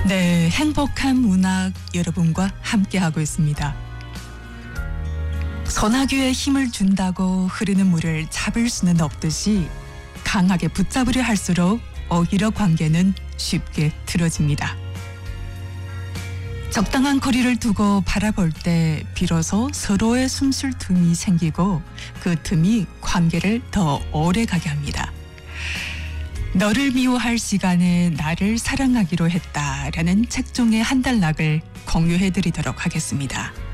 네, 행복한 문학 여러분과 함께하고 있습니다. 소나기에 힘을 준다고 흐르는 물을 잡을 수는 없듯이 강하게 붙잡으려 할수록 오히려 관계는 쉽게 틀어집니다. 적당한 거리를 두고 바라볼 때 비로소 서로의 숨쉴 틈이 생기고 그 틈이 관계를 더 오래 가게 합니다. 너를 미워할 시간에 나를 사랑하기로 했다라는 책 중의 한 단락을 공유해드리도록 하겠습니다.